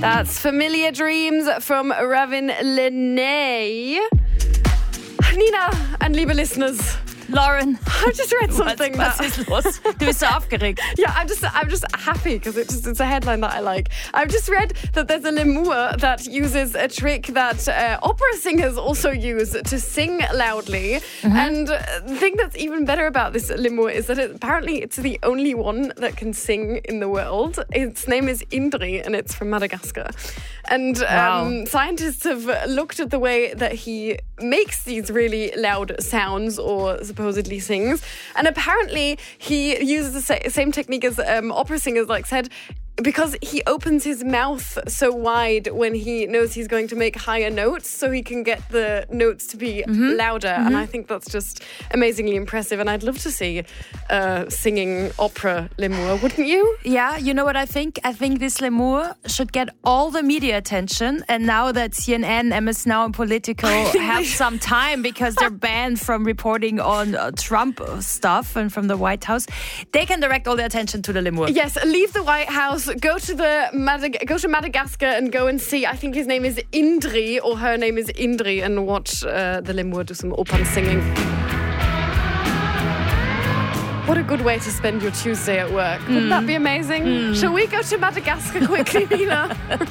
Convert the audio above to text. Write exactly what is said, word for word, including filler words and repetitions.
That's Familiar Dreams from Ravin Lenae. Nina and liebe listeners, Lauren, I just read something. Was, that, was ist los? Du bist so aufgeregt. Yeah, I'm just I'm just happy because it just it's a headline that I like. I've just read that there's a lemur that uses a trick that uh, opera singers also use to sing loudly. Mm-hmm. And the thing that's even better about this lemur is that it, apparently it's the only one that can sing in the world. Its name is Indri and it's from Madagascar. And wow. um, scientists have looked at the way that he makes these really loud sounds or supposedly sings. And apparently he uses the sa- same technique as um, opera singers, like said, because he opens his mouth so wide when he knows he's going to make higher notes so he can get the notes to be mm-hmm. louder. Mm-hmm. And I think that's just amazingly impressive. And I'd love to see a singing opera lemur, wouldn't you? Yeah, you know what I think? I think this lemur should get all the media attention. And now that C N N, M S Now and Politico have some time because they're banned from reporting on uh, Trump stuff and from the White House, they can direct all the attention to the lemur. Yes, leave the White House. Go to the Madag- go to Madagascar and go and see. I think his name is Indri or her name is Indri, and watch uh, the lemur do some opera singing. What a good way to spend your Tuesday at work. Wouldn't mm. that be amazing? Mm. Shall we go to Madagascar quickly, Nina?